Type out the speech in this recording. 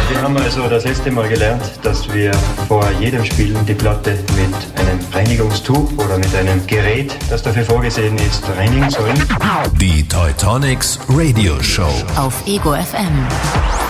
Wir haben also das letzte Mal gelernt, dass wir vor jedem Spielen die Platte mit einem Reinigungstuch oder mit einem Gerät, das dafür vorgesehen ist, reinigen sollen. Die Teutonics Radio Show auf Ego FM.